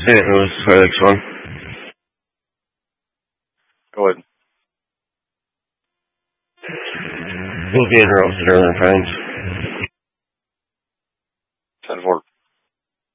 Yeah, it was the next one. Go ahead. We'll be interrupted earlier times.